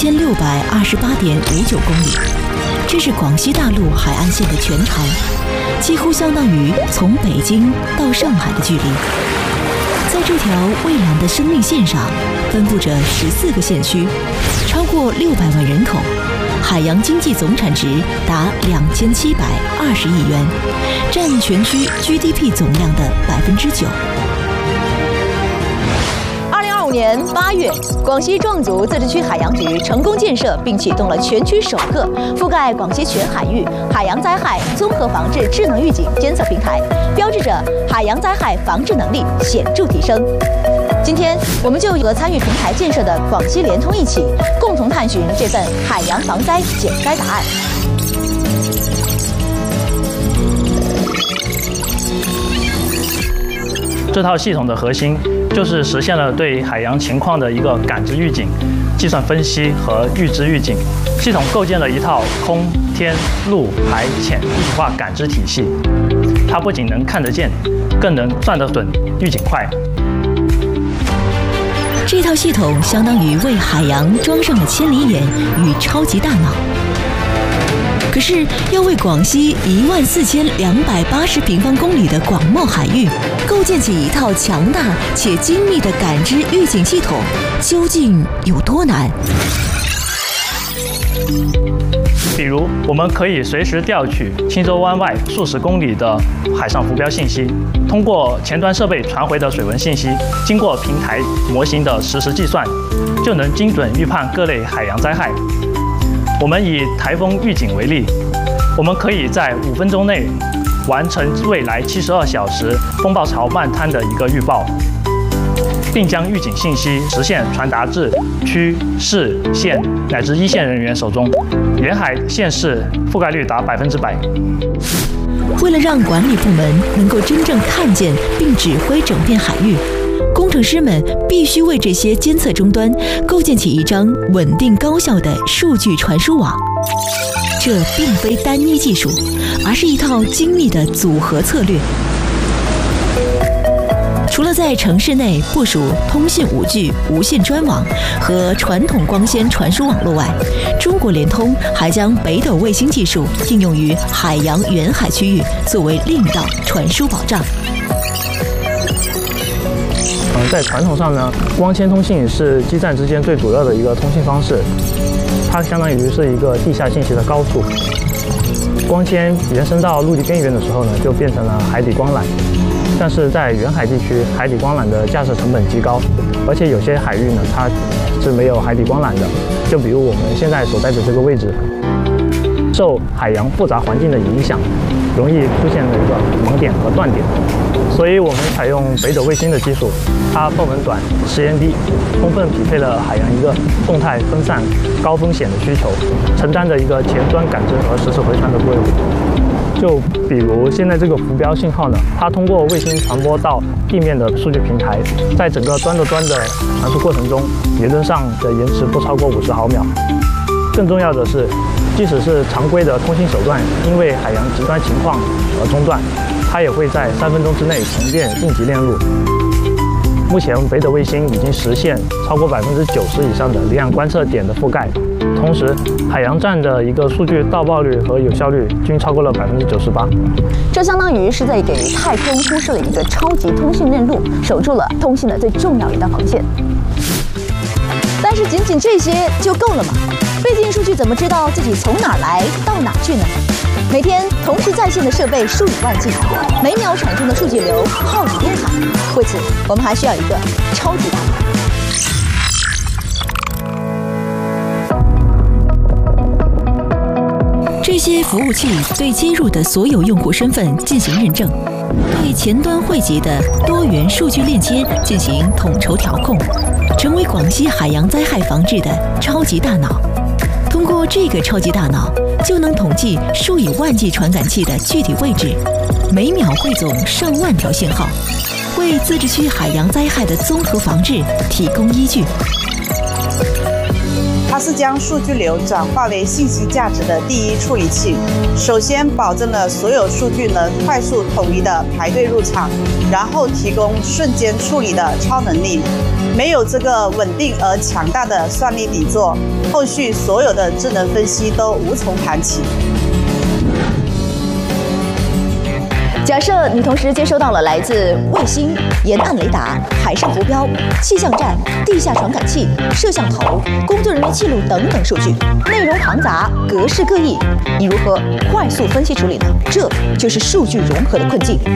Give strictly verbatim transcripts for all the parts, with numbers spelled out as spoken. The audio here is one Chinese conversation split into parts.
千六百二十八点五九公里，这是广西大陆海岸线的全长，几乎相当于从北京到上海的距离。在这条蔚蓝的生命线上，分布着十四个县区，超过六百万人口，海洋经济总产值达两千七百二十亿元，占全区 G D P 总量的百分之九。 二零二五年八月，广西壮族自治区海洋局成功建设并启动了全区首个覆盖广西全海域海洋灾害综合防治智能预警监测平台，标志着海洋灾害防治能力显著提升。今天，我们就和参与平台建设的广西联通一起，共同探寻这份海洋防灾减灾答案。 这套系统的核心就是实现了对海洋情况的一个感知预警、计算分析和预知预警。系统构建了一套空、天、陆、海、潜一体化感知体系。它不仅能看得见，更能算得准、预警快。 这套系统相当于为海洋装上了千里眼与超级大脑。可是，要为广西一万四千两百八十平方公里的广袤海域构建起一套强大且精密的感知预警系统，究竟有多难？ 比如，我们可以随时调取青洲湾外数十公里的海上浮标信息，通过前端设备传回的水文信息，经过平台模型的实时计算，就能精准预判各类海洋灾害。我们以台风预警为例，我们可以在五分钟内完成未来七十二小时风暴潮漫滩的一个预报，并将预警信息实现传达至区、市、县乃至一线人员手中，沿海县市覆盖率达百分之百。 为了让管理部门能够真正看见并指挥整片海域，工程师们必须为这些监测终端构建起一张稳定高效的数据传输网。这并非单一技术，而是一套精密的组合策略。除了在城市内部署通信 五 G 无线专网和传统光纤传输网络外，中国联通还将北斗卫星技术应用于海洋远海区域，作为另一道传输保障。 嗯，在传统上呢，光纤通信是基站之间最主要的一个通信方式，它相当于是一个地下信息的高处。光纤延伸到陆地边缘的时候呢，就变成了海底光缆。但是在远海地区，海底光缆的架设成本极高，而且有些海域呢，它是没有海底光缆的。就比如我们现在所在的这个位置，受海洋复杂环境的影响，容易出现了一个盲点和断点。所以我们采用北斗卫星的技术，它报文短、时延低，充分匹配了海洋一个动态分散、高风险的需求，承担着一个前端感知和实时回传的作用。就比如现在这个浮标信号呢，它通过卫星传播到地面的数据平台，在整个端到端的传输过程中，理论上的延迟不超过五十毫秒。更重要的是，即使是常规的通信手段，因为海洋极端情况而中断，它也会在三分钟之内重建应急链路。目前，北斗卫星已经实现超过百分之九十以上的离岸观测点的覆盖，同时海洋站的一个数据到报率和有效率均超过了百分之九十八。 这相当于是在给太空铺设了一个超级通讯链路，守住了通信的最重要一道防线。但是仅仅这些就够了吗？背景数据怎么知道自己从哪儿来到哪儿去呢？每天同时在线的设备数以万计，每秒产生的数据流浩如烟海。为此，我们还需要一个超级大脑。 这些服务器对接入的所有用户身份进行认证，对前端汇集的多元数据链接进行统筹调控，成为广西海洋灾害防治的超级大脑。通过这个超级大脑，就能统计数以万计传感器的具体位置，每秒汇总上万条信号，为自治区海洋灾害的综合防治提供依据。 它是将数据流转化为信息价值的第一处理器。首先保证了所有数据能快速统一的排队入场，然后提供瞬间处理的超能力。没有这个稳定而强大的算力底座，后续所有的智能分析都无从谈起。 假设你同时接收到了来自卫星、沿岸雷达、海上浮标、气象站、地下传感器、摄像头、工作人员记录等等数据，内容庞杂，格式各异，你如何快速分析处理呢？这就是数据融合的困境。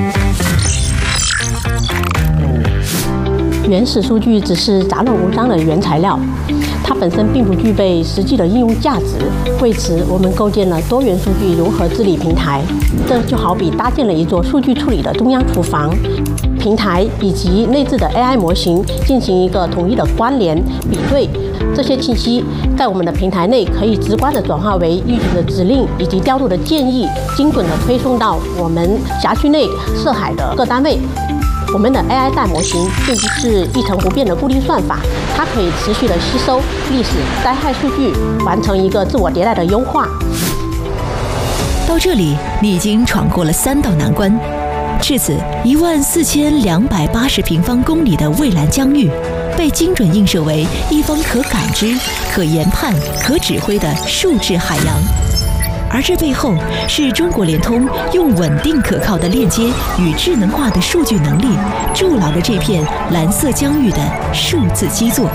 原始数据只是杂乱无章的原材料，它本身并不具备实际的应用价值。为此，我们构建了多元数据融合治理平台。这就好比搭建了一座数据处理的中央厨房，平台以及内置的 A I 模型进行一个统一的关联比对。这些信息在我们的平台内可以直观地转化为预警的指令以及调度的建议，精准地推送到我们辖区内涉海的各单位。我们的 A I 大模型并不是一成不变的固定算法，它可以持续的吸收历史灾害数据，完成一个自我迭代的优化。 到这里，你已经闯过了三道难关。至此，一万四千两百八十平方公里的蔚蓝疆域，被精准映射为一方可感知、可研判、可指挥的数字海洋。而这背后是中国联通用稳定可靠的链接与智能化的数据能力，筑牢了这片蓝色疆域的数字基座。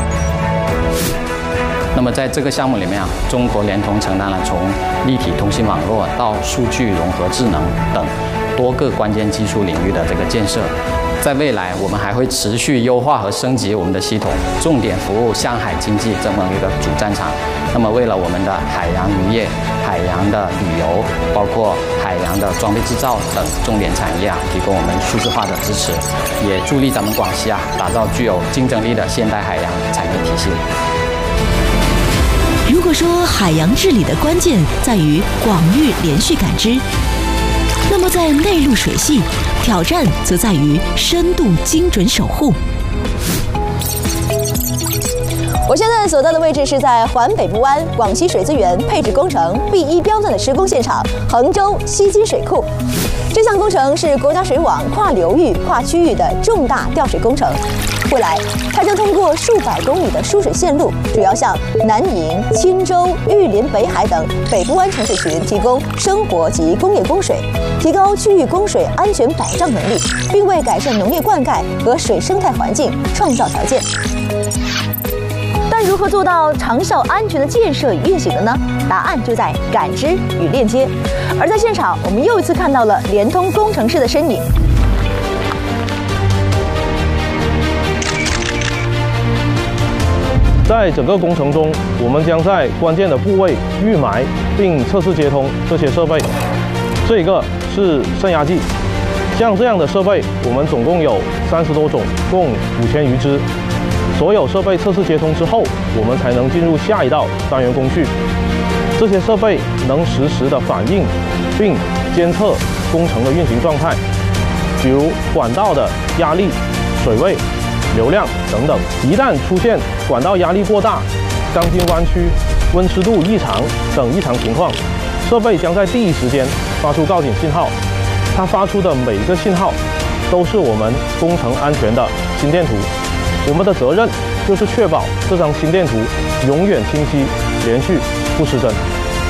那么在这个项目里面啊，中国联通承担了从立体通信网络到数据融合智能等多个关键技术领域的这个建设。在未来，我们还会持续优化和升级我们的系统，重点服务向海经济这么一个主战场。那么，为了我们的海洋渔业、海洋的旅游，包括海洋的装备制造等重点产业啊，提供我们数字化的支持，也助力咱们广西啊打造具有竞争力的现代海洋产业体系。 如果说海洋治理的关键在于广域连续感知，那么在内陆水系，挑战则在于深度精准守护。 我现在所在的位置是在环北部湾广西水资源配置工程 B 一标准的施工现场——衡州西津水库。这项工程是国家水网跨流域、跨区域的重大调水工程。未来，它将通过数百公里的输水线路，主要向南宁、钦州、玉林、北海等北部湾城市群提供生活及工业供水，提高区域供水安全保障能力，并为改善农业灌溉和水生态环境创造条件。但如何做到长效安全的建设与运行的呢？答案就在感知与链接。而在现场，我们又一次看到了联通工程师的身影。 在整个工程中，我们将在关键的部位预埋并测试接通这些设备。这个是渗压计，像这样的设备，我们总共有三十多种，共五千余只。所有设备测试接通之后，我们才能进入下一道单元工序。这些设备能实时的反映并监测工程的运行状态，比如管道的压力、水位、流量等等。一旦出现管道压力过大、钢筋弯曲、温湿度异常等异常情况，设备将在第一时间发出告警信号。它发出的每一个信号都是我们工程安全的心电图。我们的责任就是确保这张心电图永远清晰、连续、不失真。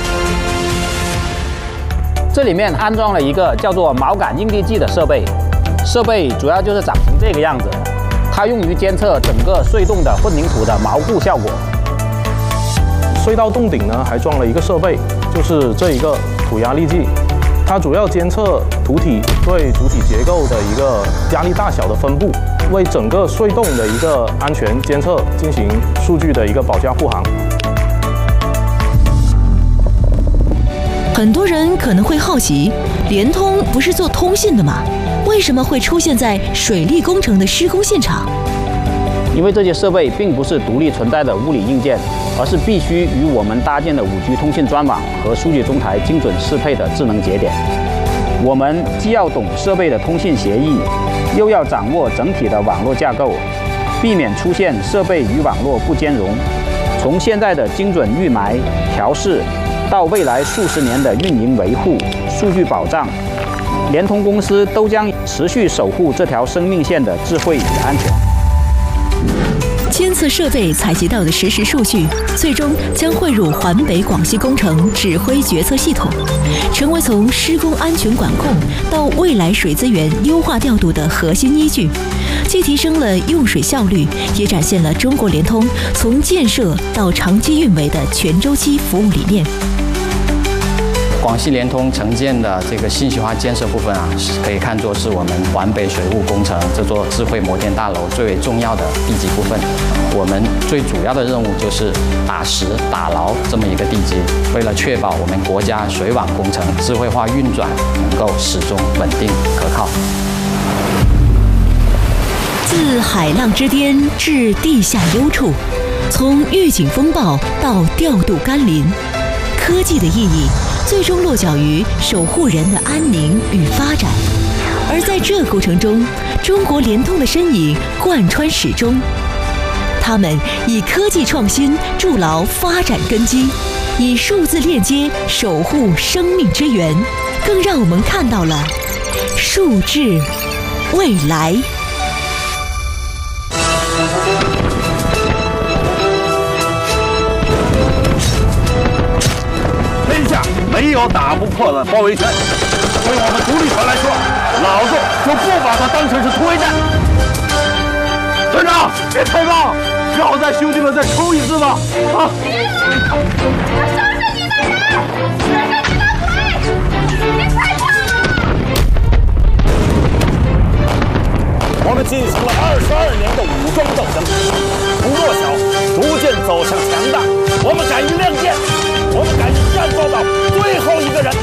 这里面安装了一个叫做锚杆应力计的设备，设备主要就是长成这个样子，它用于监测整个隧洞的混凝土的锚固效果。 隧道洞顶呢，还装了一个设备，就是这一个土压力计，它主要监测土体对主体结构的一个压力大小的分布，为整个隧洞的一个安全监测进行数据的一个保驾护航。 很多人可能会好奇，联通不是做通信的吗？为什么会出现在水利工程的施工现场？ 因为这些设备并不是独立存在的物理硬件，而是必须与我们搭建的五 G 通信专网和数据中台精准适配的智能节点。我们既要懂设备的通信协议，又要掌握整体的网络架构，避免出现设备与网络不兼容， 从现在的精准预埋、调试，到未来数十年的运营维护、数据保障，联通公司都将持续守护这条生命线的智慧与安全。 监测设备采集到的实时数据，最终将汇入环北广西工程指挥决策系统，成为从施工安全管控到未来水资源优化调度的核心依据，既提升了用水效率，也展现了中国联通从建设到长期运维的全周期服务理念。 广西联通承建的这个信息化建设部分啊，是可以看作是我们环北水务工程这座智慧摩天大楼最为重要的地基部分。我们最主要的任务就是打实打牢这么一个地基，为了确保我们国家水网工程智慧化运转能够始终稳定可靠。 自海浪之巅至地下幽处，从预警风暴到调度甘霖，科技的意义最终落脚于守护人的安宁与发展。而在这过程中，中国联通的身影贯穿始终。他们以科技创新筑牢发展根基，以数字链接守护生命之源，更让我们看到了数字未来。 天下没有打不破的包围圈，对我们独立团来说，老子就不把它当成是突围战。团长，别开炮，只好在兄弟们再冲一次吧！啊！ 我收拾你的人，收拾你的鬼！你快跑！ 我们进行了二十二年的武装斗争，从弱小逐渐走向强大。我们敢于亮剑，我们敢于战斗到最后一个人。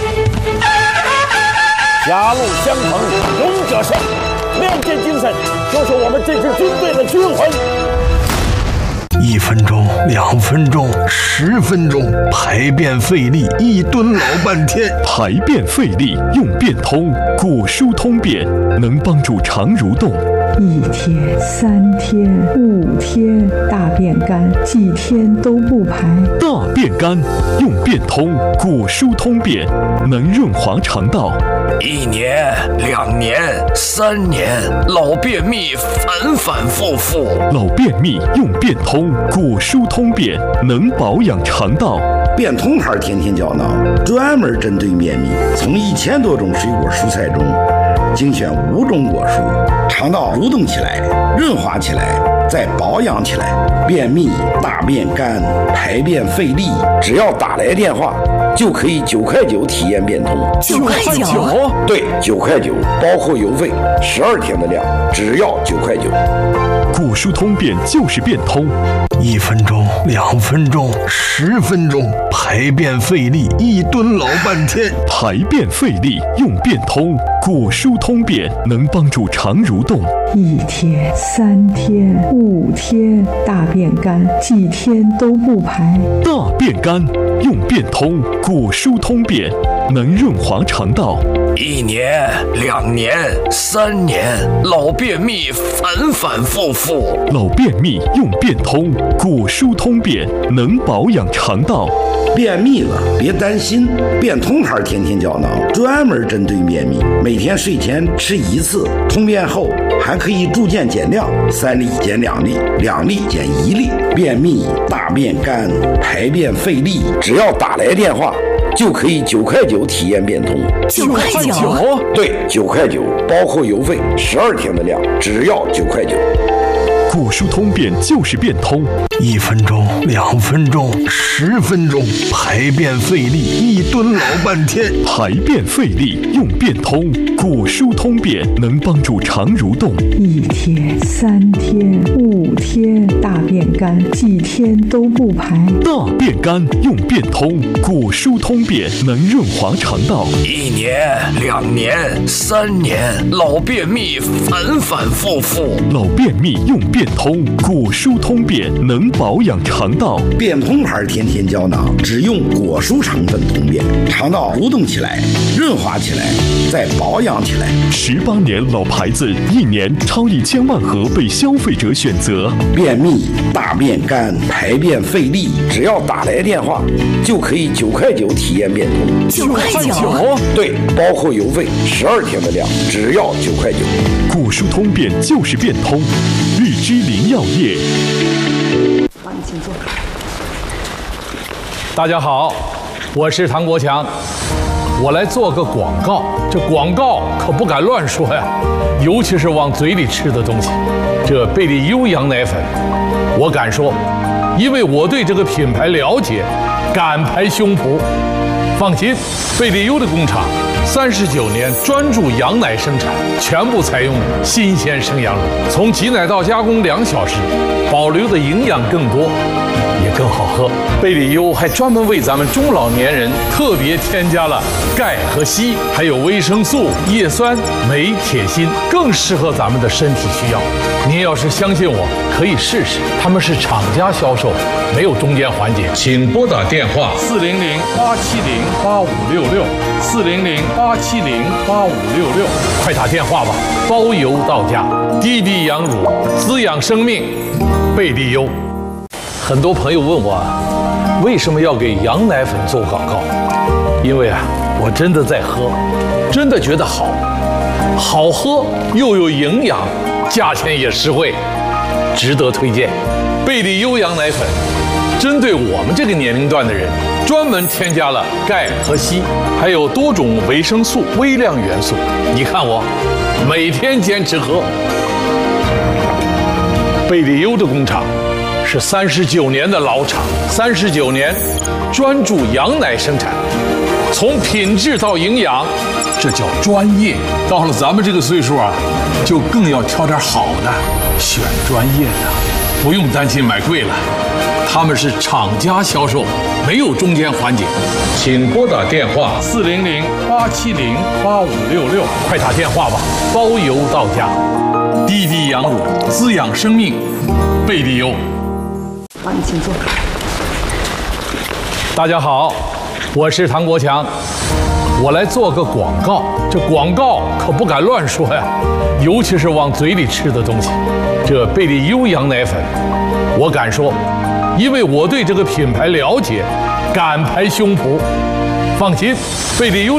狭路相逢勇者胜，亮剑精神就是我们这支军队的军魂。 一分钟，两分钟，十分钟，排便费力，一蹲老半天。 排便费力用便通，果蔬通便能帮助肠蠕动。 一天、三天、五天，大便干，几天都不排。 大便干用便通，果蔬通便能润滑肠道。 一年、两年、三年，老便秘反反复复。 老便秘用便通，果蔬通便能保养肠道。 便通牌天天胶囊专门针对便秘，从一千多种水果蔬菜中精选五种果蔬，肠道蠕动起来，润滑起来，再保养起来。便秘、大便干、排便费力，只要打来电话，就可以九块九体验便通。 九块九？ 对，九块九，包括邮费，十二天的量，只要九块九。 果蔬通便就是便通， 一分钟、两分钟、十分钟，排便费力，一蹲老半天。 排便费力用便通，果蔬通便能帮助肠蠕动。 一天、三天、五天，大便干，几天都不排。 大便干用便通，果蔬通便能润滑肠道。 一年、两年、三年，老便秘反反复复。 老便秘用便通，果蔬通便能保养肠道。 便秘了别担心，便通牌天天胶囊专门针对便秘，每天睡前吃一次，通便后还可以逐渐减量，三粒减两粒，两粒减一粒。便秘、大便干、排便费力，只要打来电话，就可以九块九体验便通。 九块九？ 对，九块九，包括邮费，十二天的量，只要九块九。 果蔬通便就是便通， 一分钟、两分钟、十分钟，排便费力，一蹲老半天。 排便费力用便通，果蔬通便能帮助肠蠕动。 一天、三天、五天，大便干，几天都不排。 大便干用便通，果蔬通便能润滑肠道。 一年、两年、三年，老便秘反反复复。 老便秘用便通，果蔬通便能能保养肠道。 变通牌甜甜胶囊只用果蔬成分通便，肠道蠕动起来，润滑起来，再保养起来。 十八年老牌子，一年超一千万盒被消费者选择。 便秘、大便干、排便费力，只要打来电话，就可以九块九体验变通。 九块九？ 对，包括邮费，十二天的量，只要九块九。 果蔬通便就是变通，日之林药业。 好，你请坐。 大家好，我是唐国强，我来做个广告。这广告可不敢乱说呀，尤其是往嘴里吃的东西。这贝利优羊奶粉，我敢说，因为我对这个品牌了解，敢拍胸脯。放心，贝利优的工厂三十九年专注羊奶生产，全部采用新鲜生羊乳，从挤奶到加工两小时，保留的营养更多，也更好喝。贝利优还专门为咱们中老年人特别添加了钙和硒，还有维生素、叶酸、镁、铁、锌，更适合咱们的身体需要。您要是相信我，可以试试。他们是厂家销售，没有中间环节。请拨打电话四零零八七零八五六六四零零八七零八五六六，快打电话吧，包邮到家。滴滴羊乳，滋养生命，贝利优。很多朋友问我，为什么要给羊奶粉做广告？因为啊，我真的在喝，真的觉得好，好喝又有营养，价钱也实惠，值得推荐。贝利优羊奶粉针对我们这个年龄段的人，专门添加了钙和硒，还有多种维生素、微量元素。你看我每天坚持喝。贝利优的工厂是三十九年的老厂，三十九年专注羊奶生产，从品质到营养，这叫专业。到了咱们这个岁数啊，就更要挑点好的，选专业的，不用担心买贵了。他们是厂家销售，没有中间环节。请拨打电话四零零八七零八五六六，快打电话吧，包邮到家。滴滴羊乳，滋养生命，贝利优。 好，你请坐。 大家好，我是唐国强，我来做个广告。这广告可不敢乱说呀，尤其是往嘴里吃的东西。这贝利优羊奶粉，我敢说，因为我对这个品牌了解，敢拍胸脯。放心，贝利优。